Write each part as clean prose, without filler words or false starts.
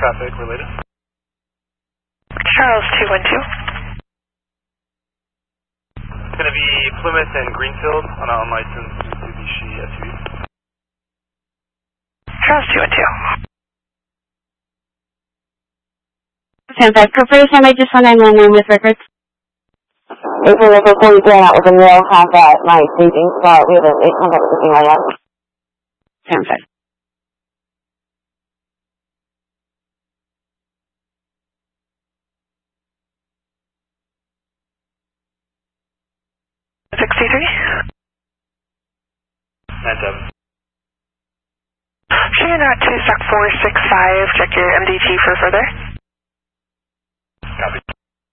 traffic related. Charles 212. It's going to be Plymouth and Greenfield on an unlicensed Mitsubishi SUV. Charles 212. 10-5, prefer to I just 1919 with records. If we look before you get out with a mail, have that my sleeping spot. We have a contact with the right out. 10-5. Shooting out 2 Stock 465, check your MDT for further. Copy.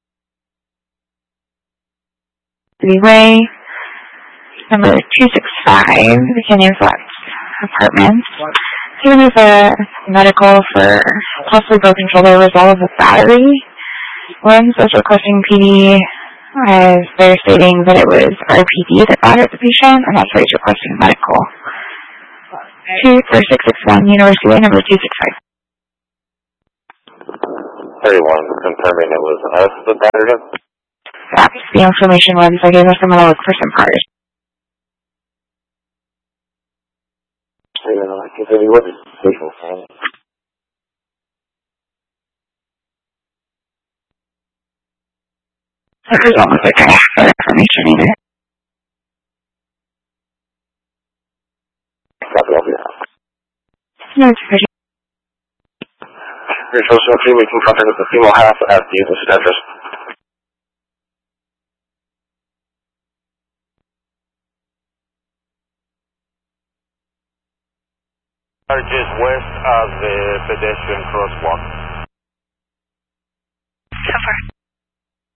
Three-way, number 265, Virginia Flats Apartments. Here is a medical for possibly broken shoulder result of a battery. One was requesting PD as they're stating that it was RPD that battered the patient, and that's why he's requesting medical. 24661, University Way, number 265. 31, confirming it was us that battered him. That's the information once I gave us some look for some cars. I continue with the station phone. That doesn't look like I have that information either. Copy, I'll be out. No, it's pretty. You're supposed to see we can contact with the female half at the usage address. Just west of the pedestrian crosswalk.